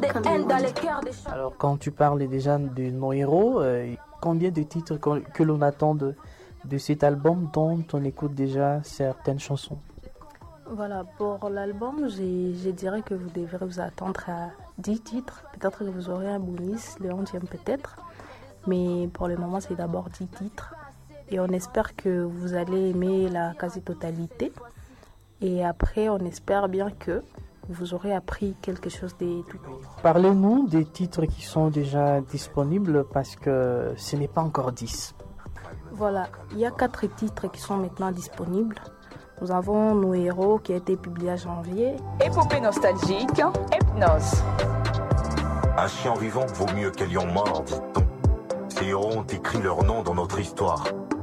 haine dans les cœurs des gens. Alors quand tu parles déjà de nos héros, combien de titres que l'on attend de cet album dont on écoute déjà certaines chansons? Voilà, pour l'album, je dirais que vous devrez vous attendre à 10 titres. Peut-être que vous aurez un bonus, le 11e peut-être. Mais pour le moment, c'est d'abord 10 titres. Et on espère que vous allez aimer la quasi-totalité. Et après, on espère bien que vous aurez appris quelque chose de tout. Parlez-nous des titres qui sont déjà disponibles parce que ce n'est pas encore 10. Voilà, il y a 4 titres qui sont maintenant disponibles. Nous avons Nos héros qui a été publié en janvier. Épopée nostalgique, Hypnose. Un chien vivant vaut mieux qu'un lion mort, dit-on. Ces héros ont écrit leur nom dans notre histoire.